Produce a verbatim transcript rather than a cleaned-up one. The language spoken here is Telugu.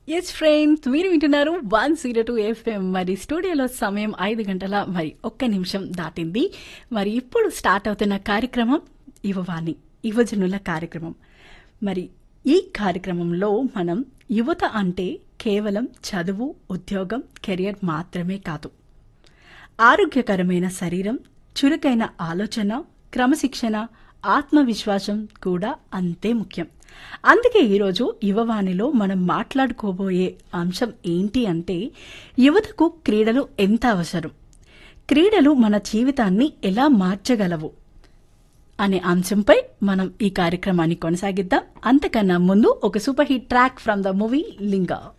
ఎస్ ఫ్రెండ్స్, మీరు వింటున్నారు వన్ జీరో టూ ఎఫ్ఎం. మరి స్టూడియోలో సమయం ఐదు గంటల మరి ఒక్క నిమిషం దాటింది. మరి ఇప్పుడు స్టార్ట్ అవుతున్న కార్యక్రమం యువవాణి, యువజనుల కార్యక్రమం. మరి ఈ కార్యక్రమంలో మనం యువత అంటే కేవలం చదువు, ఉద్యోగం, కెరియర్ మాత్రమే కాదు. ఆరోగ్యకరమైన శరీరం, చురుకైన ఆలోచన, క్రమశిక్షణ, ఆత్మవిశ్వాసం కూడా అంతే ముఖ్యం. అందుకే ఈరోజు యువవాణిలో మనం మాట్లాడుకోబోయే అంశం ఏంటి అంటే, యువతకు క్రీడలు ఎంత అవసరం, క్రీడలు మన జీవితాన్ని ఎలా మార్చగలవు అనే అంశంపై మనం ఈ కార్యక్రమాన్ని కొనసాగిద్దాం. అంతకన్నా ముందు ఒక super hit track from the movie Linga.